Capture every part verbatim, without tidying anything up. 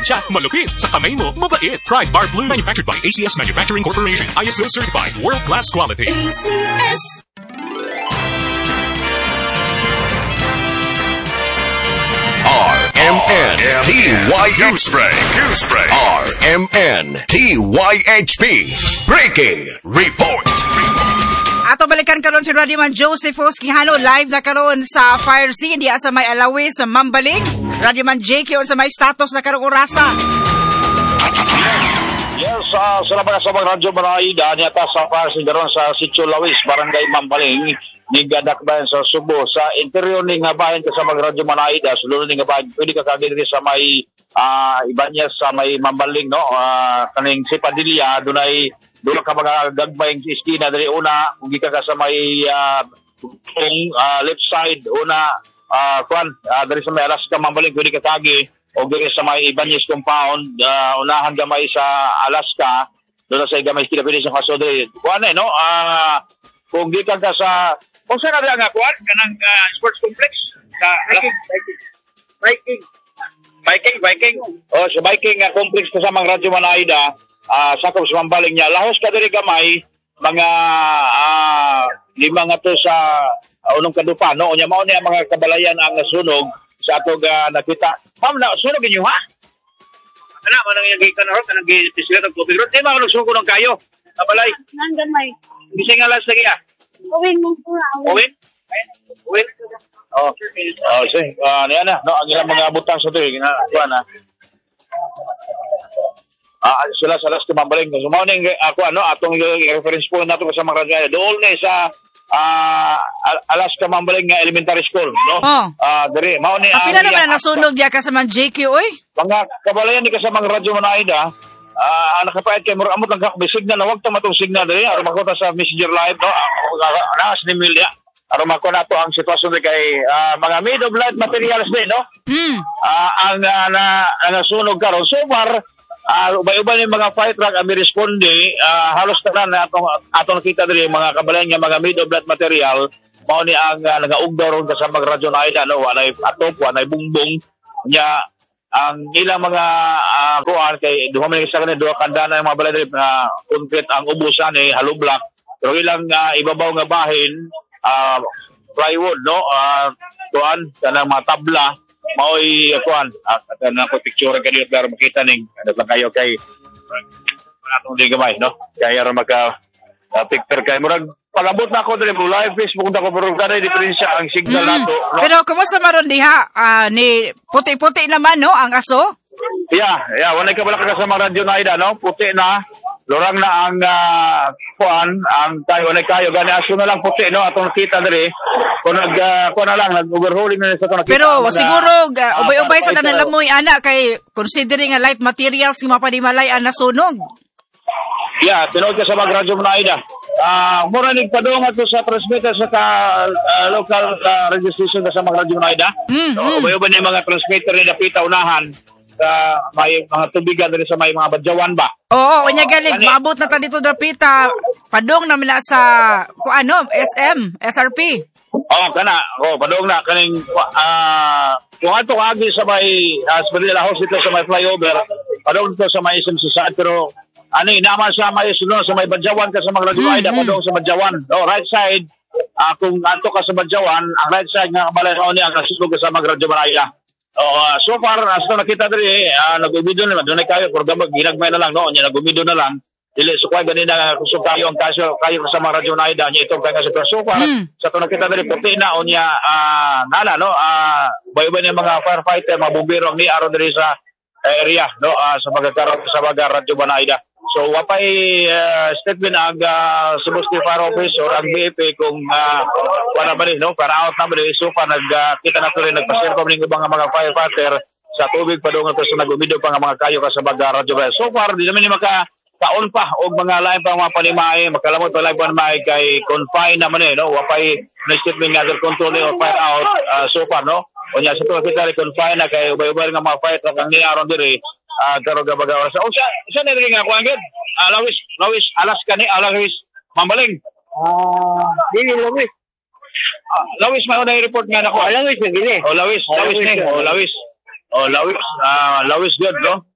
siya. Malupit. Sa kamay mo, mabait. Try Bar Blue. Manufactured by A C S Manufacturing Corporation. I S O certified. World-class quality. A C S. R M N T Y H P. R M N T Y H P. Breaking Report. Ato balikan karon si Radyoman Josephus Quijano live na karon sa Fire Scene diya sa may Alawis sa Mambaling. Radyoman J Q sa may status na karong orasa. Yes, uh, salamat sa mga radyo Maraida niya ta sa Fire Scene karon sa Sitio Lawis, Barangay Mambaling, ni Gadakbayan sa Subo. Sa interior ni nga bayan ka sa mga radyo Maraida, sulod ni nga bayan, pwede ka kagiri sa may uh, Ibanyas sa may Mambaling, no? Uh, kaning si Padilla, dunay doon ka mga gagmayng iskina dali una kung ka ka sa may uh, uh, left side una uh, kwan uh, dali sa may Alaska Mambaling pwede ka kagi o dali sa may Ibanyas compound uh, unahan gamay sa Alaska doon sa gamay iskina pwede sa kaso dali kwan eh no uh, kung di ka ka sa kung saan na nga kwan kanang uh, sports complex sa Viking Viking Viking Viking oh sa Viking uh, complex ka sa mga radyo Manaida. Ah, uh, sakop sa Mambaling niya. Lahos ka diri gamay mga uh, lima nga to sa uh, unong kadupa, no? Unya mao ni ang mga kabalayan ang nasunog sa atog uh, nakita. Ma'am, na sunog inyo ha? Ana man ang gikan ro kanang gipisira ng tubig ro. Di ba ano sugo ng kayo? Kabalay. Nan gamay. Bising alas lagi ah. Uwin mo pura. Uwin? Uwin? Oh. Oh, sige. Ah, uh, niya na, no, ang ilang mga butang sa tuig na kuan na. Ah, sila sa last Mambaling. So, mao ning ako ano atong reference point nato sa mga radyo dool ni sa uh, Alaska Mambaling nga elementary school, no? Oh. Ah, uh, diri mao ni ang pila naman nasunog diya ka sa mga J Q oy. Mga kabalayan ni ka sa mga radyo Manaida. Ah, uh, nakapayat kay mura amot lang ka signal na wag ta matong signal diri aron makita sa Messenger Live, no? Nas ni Milya. Aron makita nato ang sitwasyon kay uh, mga made of light materials din, no? Mm. Ah, uh, ang uh, na, na nasunog karon so far. Ah, uh, ubay-ubay yung mga fire truck ang responde, uh, halos tanan na atong atong nakita diri mga kabalayan nga mga made of blood material, mao ni ang uh, nagaugdaw ron sa mga radyo na ida no, walay atop, walay bungbong nya ang ilang mga uh, kuan kay duha man sa kanila duha kandana yung mga balay diri na concrete ang ubusan ni eh, hollow block. Pero ilang uh, ibabaw nga bahin, uh, plywood no, uh, kuan kanang mga tabla maoy kuan at uh, na ko picture kanyo para makita ning ano lang kayo kay atong di gamay no kaya ra maka uh, picture kay murag palabot na ako diri mo live Facebook na ko pero kada diferensya ang signal mm. nato no? Pero kumusta maron diha uh, ni puti-puti naman no ang aso? Yeah, yeah, wala ka bala ka sa mga radyo na ida no puti na lorang na ang uh, kuan ang tayo na kayo gani aso na lang puti no atong kita diri kung nag uh, kuan na lang nag-overhauling na sa nakita. Pero mga, siguro uh, ubay-ubay sa tanan lamoy ana kay considering nga light materials nga mapadimalay ang nasunog. Yeah, tinuod ka sa mga radyo na ida. Ah, uh, mura nig padung ato sa transmitter sa ka, uh, local uh, registration sa mga radyo na ida. Mm, so, mm. ubay-ubay ni mga transmitter ni dapita unahan sa may mga tubigan diri sa may mga badyawan ba. Oo, unya galing maabot na ta dito dapita. Padong na mina sa ku ano, S M, S R P. Oh, kana. Oh, padong na kaning ah uh, kung ato agi sa may hospital uh, house dito sa may flyover. Padong dito sa may S M C side pero ani naman sa may sulod sa may badyawan ka sa mga radyo ida padong sa badyawan. Oh, right side. Uh, kung ato ka sa badyawan, ang right side nga balay ni ang kasulog sa mga radyo ida. Oh, uh, so far as na nakita diri uh, nag-umido na dunay kayo programa ginagmay na lang no nya nag-umido na lang dili so kay ganina kusog kayo ang kaso kayo sa mga radyo na ida nya ito kay sa so far mm. sa to nakita diri puti na unya uh, nana no uh, bay-bay ni mga firefighter mga bumbero ni aron diri sa area no uh, sa mga sa mga radyo Banaida. So wapay uh, statement ang uh, Cebu City Fire Office or ang B F A kung uh, para ba no para out na ba so pa nag uh, kita na to rin nagpasir ko ning ibang mga firefighter sa tubig padung to sa nagumido pa nga mga kayo ka sa mga radyo. So far di naman ni maka kaon pa og mga lain pa mga panimay makalamot pa lain pa may kay confine naman eh no wapay na statement nga under control ni fire out uh, so far no unya sa to kita confine na kay ubay-ubay nga mga fight kang ni aron diri ah uh, karon gabaga sa usa isa na rin nga ko angid uh, Lawis Lawis Alaska ni Lawis Mambaling ah dili Lawis uh, Lawis may una report nga nako Lawis gini oh Lawis Lawis ni oh Lawis oh Lawis ah uh, Lawis good no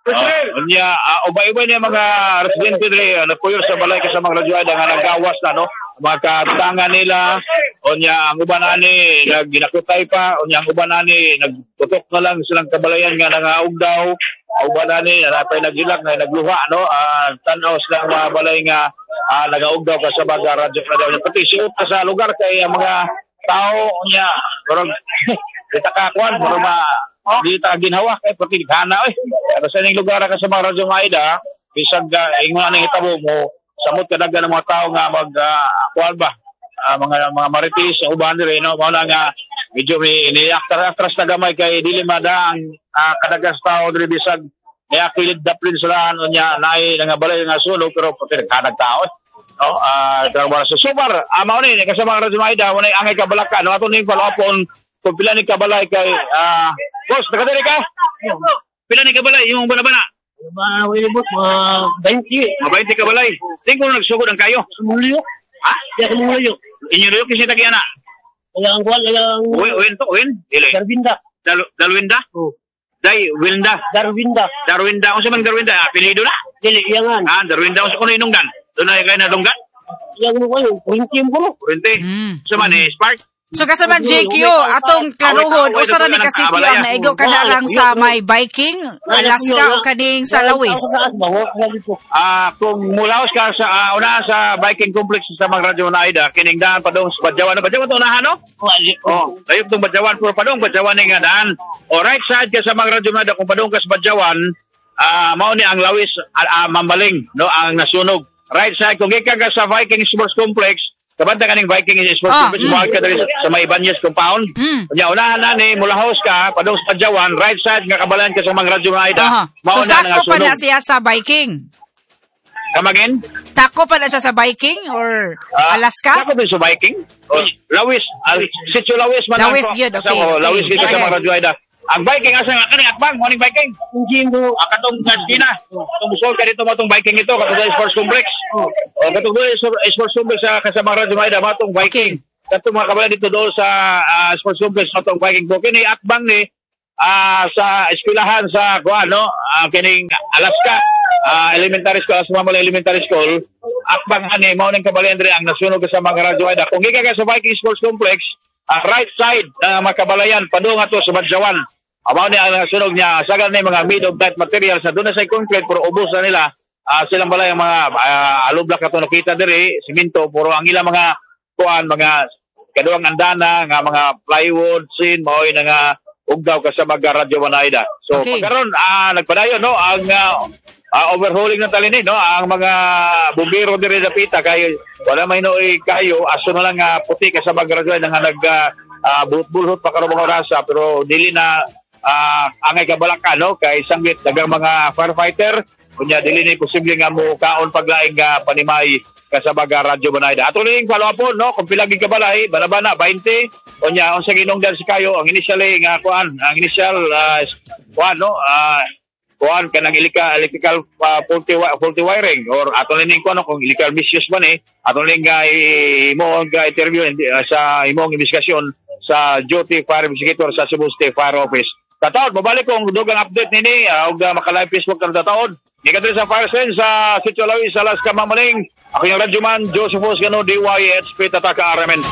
Uh, unya, uh, ubay-ubay na mga residente diri, uh, nagpuyor sa balay kasama mga radyo nga nagawas na, no? Mga katangan nila, unya, ang uban ani, nagginakutay pa, unya, ang uban ani, nagtutok na lang silang kabalayan nga nangaog daw, ang uban ani, napay nagilak na nagluha, no? Uh, tanaw silang mga balay nga, uh, nagaog daw kasama mga radyo na daw. Pati siya sa lugar kay ang mga tao, unya, parang, kita kakuan, parang ma, di ta ginhawa kay pati gana oy pero sa ning lugar ka sa mga radyo nga ida bisag uh, ingon ani hitabo mo samot kadagan ng mga tao nga mag uh, kuan ba uh, mga mga marites uban diri no mao na nga medyo may iniaktar-atras na gamay kay dili mada ang uh, kadagas tao diri bisag niakilid daplin sila unya naay nga balay nga sunog pero pati kadag tao no ah uh, trabaho sa subar amaw ni kasama mga radyo nga ida wala angay kabalakan no ato ning palapon kung pila ni kabalay kay ah uh, boss, nakadali ka? Pila ni kabalay, yung bana-bana? Mga wili boss, mga twenty. Mga twenty kabalay. Tingko na nagsugod ang kayo? Sumulyo. Ha? Diya sumulyo. Inyo rin yung kisita kaya na? Wala ang kuwan, wala ang... Uwin, uwin to, uwin? Dili. Darwinda. Dal Dalwinda? Oo. Day, Wilda. Darwinda. Darwinda. Kung saan Darwinda? Apelido na? Dili, iyangan. Ah, Darwinda. Kung saan kuno inungdan? Doon na kayo na dunggan? Iyang mo kayo, kurinti yung kulo. Kurente. Mm. Sa man eh, Spark? So kasama J Q, atong klaruhon, usa ra ni ka city ang naigo ka na lang sa may Viking, Alaska o kaning sa Lawis. Ah, kung mulaos ka sa uh, una sa Viking complex sa mga radyo na ida, kining daan pa dong sa Badyawan. Badyawan to unahan, no? Oh, dayog tong Badyawan puro pa dong Badyawan nga daan. O right side ka sa mga radyo na ida kung pa dong ka sa Badyawan, ah mao ni ang Lawis uh, uh, Mambaling, no, ang nasunog. Right side kung gikan ka sa Viking Sports Complex, kabanda kaning Viking Sports ah, Complex, mm. ka diri sa, sa may Banyas compound. Mm. Kunya unahan na ni mulaos ka padong sa Badyawan, right side nga kabalan ka sa mga radyo na ida. Uh-huh. Mao So na sako pa nasunog. na siya sa Viking. Kamagin? Tako pa na siya sa Viking or Ah, Alaska? Ako din sa Viking. O, Lawis. Uh, Sitio Lawis man. Lawis ako. yun, okay, Kasama ko, okay. Lawis dito sa Okay. mga radyo ida. Ang Viking, asa nga kaning atbang, morning Viking. Hindi mo. Ang katong Gaskina. Itong busol ka dito, matong Viking ito, katong sa Sports Complex. O, katong doon sa Sports Complex sa kasama radyo ida, matong Viking. Katong mga kabalan dito doon sa uh, Sports Complex, matong Viking. So, kini atbang ni ah sa eskwelahan sa kuan no uh, kining Alaska uh, elementary school sa mga elementary school atbang ani mao ning kabalan diri ang nasunog sa mga radyo ida kung gikan ka sa Viking Sports Complex uh, right side uh, mga kabalayan padung ato sa Badyawan mao ni ang nasunog niya sagal ni mga mid of that material sa doon na sa concrete pero ubos na nila uh, silang balay ang mga uh, alublak ato nakita diri simento puro ang ilang mga kuan mga kaduang andana nga mga plywood sin mao na nga ugdaw ka sa mga radyo Wanaida. So, Okay. pagkaroon, ah, nagpadayon, no, ang uh, uh, overhauling ng talinin, no, ang mga bumbero diri sa pita, kay wala may noy kayo, aso na lang uh, puti ka sa mga radyo na nga nag, uh, uh, bulhot pa karoon mga orasa, pero dili na uh, angay kabalaka, no, kay sanggit, dagang mga firefighter, kunya dili ni posible nga mo kaon paglaing uh, panimay kasabaga radyo Banaida. Ato ning follow-up no kung pila gid kabalay bana-bana twenty unya unsa ginungdan si kayo ang initially nga kuan ang initial uh, kuan no uh, kuan kanang electrical electrical uh, faulty, faulty wiring or ato ning kuan no, kung electrical misuse man eh ato ning uh, imo nga interview uh, sa imong investigasyon sa duty fire investigator sa Cebu State Fire Office. Tataod, babalik kong dugang update nini, uh, huwag uh, makalive Facebook ng tataod. Ika sa Fire Sense sa Sitio Lawis, Alaska, Mamaling. Ako yung radyoman, Joseph Osgano, D Y H P, Tataka, R M N.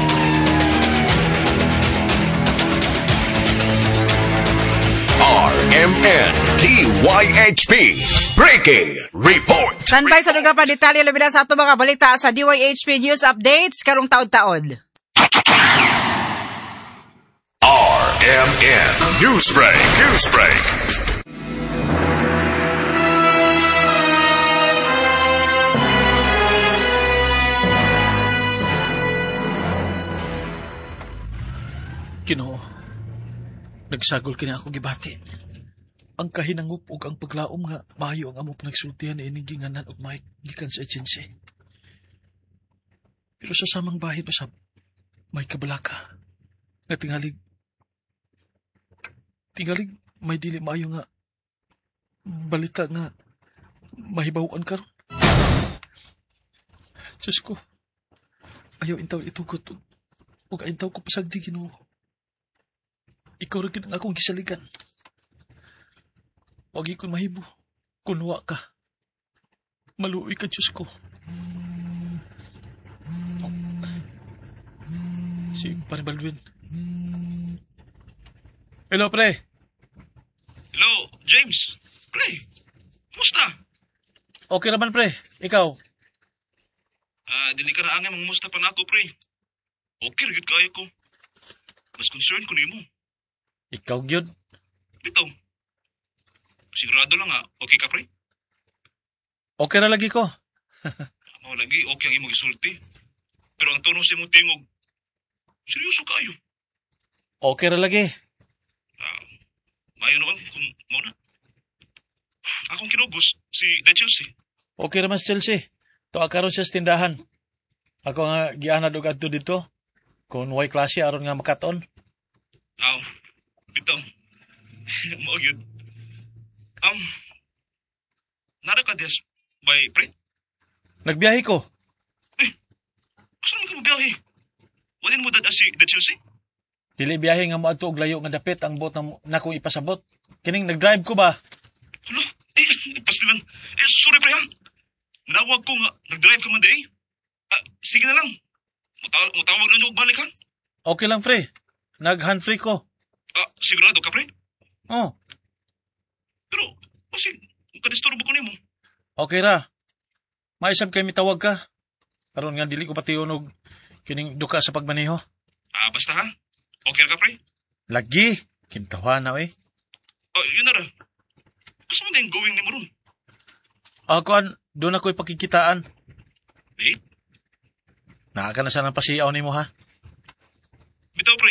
R M N D Y H P Breaking Report. Standby sa lugar pa detalye labi na sa ato mga balita sa D Y H P News Updates karong taod-taod. R M N Newsbreak. Newsbreak. Ginoo, nagsagol kina ako gibati. Ang kahinangup ug ang paglaom nga maayo ang amo panagsultihan ni ining ginganan og Mike gikan sa agency. Pero sa samang bahay basab may kabalaka nga tingalig tingalig may dili maayo nga balita nga mahibawan karon. Diyos ko, ayaw intaw itugot ug intaw ko pasagdi Ginoo. Ikaw rin ang akong gisaligan. Wag ikon mahimo. Kunwa ka. Maluoy ka, Diyos ko. Si Pare Baldwin. Hello, pre. Hello, James. Pre, kumusta? Okay naman, pre. Ikaw? Ah, dili ka na angay mangumusta pa na ako, pre. Okay, rigid kaya ko. Mas concern ko nimo. Ikaw gyud. Bitaw. Sigurado lang nga, okay ka, pre? Okay na lagi ko. Mao lagi, okay ang imong isulti. Pero ang tono sa imong tingog, seryoso kayo. Okay na lagi. Ah, mayo noon kung mo na. Akong kinugos, si The Chelsea. Okay naman si Chelsea. Tuwa karon siya sa tindahan. Ako nga gianad og adto dito. Kung way klase aron nga makaton. Aw, bitaw. Mao yun. Um, nara ka des, by pre? Nagbiyahe ko. Eh, saan mo ka mabiyahe? Walin mo dada si The Chelsea? Dili biyahe nga moadto og layo nga dapit ang bot na nako ipasabot. Kining nagdrive ko ba? Hala, eh, pastilan. Eh, sorry pre ha. Nawag ko nga, nag-drive ka man di eh. Ah, sige na lang. Mutawag, mutawag na niyo og balik ha? Okay lang, pre. Nag-handfree ko. Ah, sigurado ka pre? Oh, Pero, kasi, kadisturbo ko nimo. okay ra. Maisab kay mitawag ka. Karon nga dili ko pati unog kining duka sa pagmaneho. Ah, basta ha? Okay ra ka pre? Lagi. Kintawa na eh. Oh, yun na ra. Gusto mo na yung going ni mo ron? Ako an, doon ako'y pakikitaan. Eh? Naaka na sana pasiyaw ni mo ha. Bitaw pre.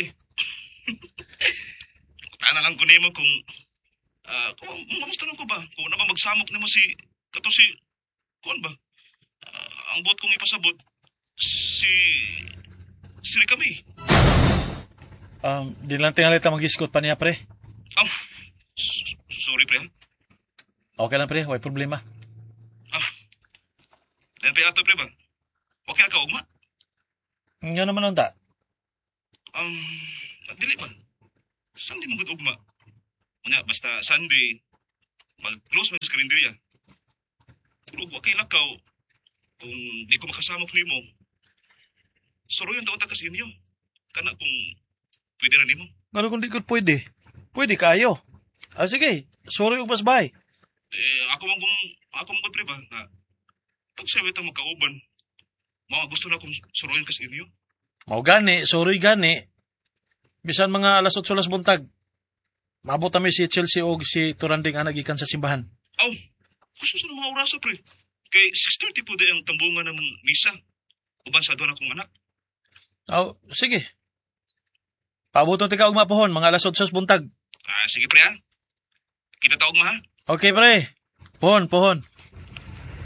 Tana lang ko nimo kung ah kung mamusta lang ko ba? Kung na ba magsamok nimo si kato si kuan ba? Ah, ang bot kong ipasabot si si kami. Um, di lang tingalita mag-iskot pa niya, pre. Um, s- sorry pre. Okay lang, pre. Way problema. Ah. Dahil pa ato pre ba? Okay ka ugma? Nga naman ang ta. Um, dili ba? Sunday mo gud ugma. Una, basta Sunday, mag-close mo sa kalendarya. Pero wa kay lakaw, kung di ko makasamok nimo, soro yung taon ta kasi inyo. Kana kung pwede rin nimo. Ngano kung di ko pwede? Pwede kayo. Ah, sige. Sorry upas bay. Eh, ako mong kung, ako mong pre ba, na pag sabi ito magkauban, mga gusto na kong suruin kasi inyo. Mau gani, sorry gani. Bisan mga alas otso alas buntag. Maabot kami si Chelsea o si Turanding anak ikan sa simbahan. Aw, gusto sa mga orasa pre. Kay six thirty po di ang tambungan ng misa. Uban sa doon akong anak. Oh, sige. Paabuton tika og mapohon, mga alas otso buntag. Ah, sige pre ha. Kita taog ma ha. Okay, pre. Pohon, pohon.